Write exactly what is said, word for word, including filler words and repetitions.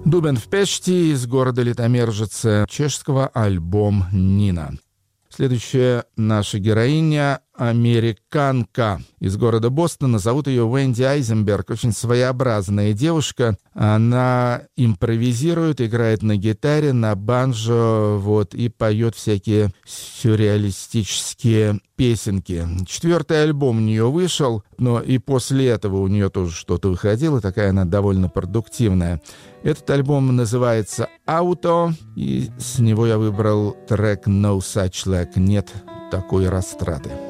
Дубен в Пешти из города Литомержице, чешского альбом «Нина». Следующая наша героиня — американка из города Бостона. Зовут ее Уэнди Айзенберг. Очень своеобразная девушка. Она импровизирует, играет на гитаре, на банджо, вот, и поет всякие сюрреалистические песенки. Четвертый альбом у нее вышел, но и после этого у нее тоже что-то выходило. Такая она довольно продуктивная. Этот альбом называется «Auto», и с него я выбрал трек «No Such Luck», «Нет такой растраты».